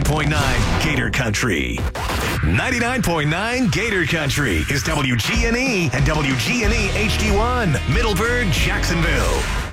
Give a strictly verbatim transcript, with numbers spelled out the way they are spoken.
point nine Gator Country. ninety-nine point nine Gator Country is W G N E and W G N E H D one, Middleburg, Jacksonville.